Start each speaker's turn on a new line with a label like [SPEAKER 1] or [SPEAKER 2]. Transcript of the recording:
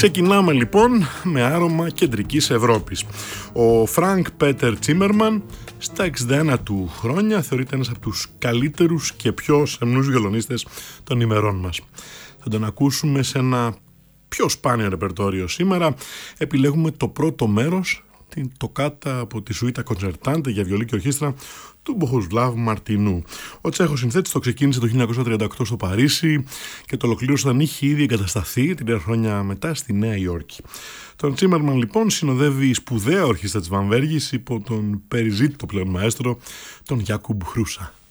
[SPEAKER 1] Ξεκινάμε λοιπόν με άρωμα κεντρικής Ευρώπης. Ο Φρανκ Πέτερ Τσίμερμαν στα 61 του χρόνια θεωρείται ένας από τους καλύτερους και πιο σεμνούς βιολονίστες των ημερών μας. Θα τον ακούσουμε σε ένα πιο σπάνιο ρεπερτόριο σήμερα. Επιλέγουμε το πρώτο μέρος, την τοκάτα από τη Σουίτα Κοντσερτάντε για βιολί και ορχήστρα του Μποχουσλάβ Μαρτινού. Ο Τσέχος συνθέτης το ξεκίνησε το 1938 στο Παρίσι και το ολοκλήρωσε όταν είχε ήδη εγκατασταθεί 3 χρόνια μετά στη Νέα Υόρκη. Τον Τσίμερμαν λοιπόν συνοδεύει η σπουδαία ορχήστρα της Βαμβέργης υπό τον περιζήτητο πλέον μαέστρο τον Γιάκουμπ Χρούσα.